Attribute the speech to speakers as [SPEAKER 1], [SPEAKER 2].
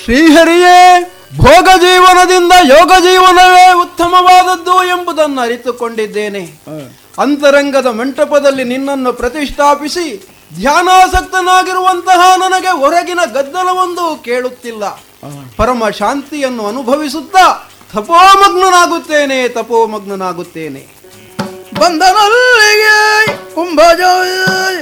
[SPEAKER 1] ಶ್ರೀಹರಿಯೇ, ಭೋಗ ಜೀವನದಿಂದ ಯೋಗ ಜೀವನವೇ ಉತ್ತಮವಾದದ್ದು ಎಂಬುದನ್ನು ಅರಿತುಕೊಂಡಿದ್ದೇನೆ. ಅಂತರಂಗದ ಮಂಟಪದಲ್ಲಿ ನಿನ್ನನ್ನು ಪ್ರತಿಷ್ಠಾಪಿಸಿ ಧ್ಯಾನಾಸಕ್ತನಾಗಿರುವಂತಹ ನನಗೆ ಹೊರಗಿನ ಗದ್ದಲವೊಂದು ಕೇಳುತ್ತಿಲ್ಲ. ಪರಮ ಶಾಂತಿಯನ್ನು ಅನುಭವಿಸುತ್ತಾ ತಪೋಮಗ್ನನಾಗುತ್ತೇನೆ.
[SPEAKER 2] ಬಂದನಲ್ಲಿಗೆ ಕುಂಭಜ